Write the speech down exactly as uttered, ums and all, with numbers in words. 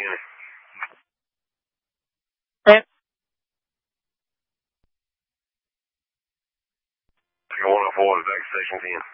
County. Okay. one oh four, back to Station ten.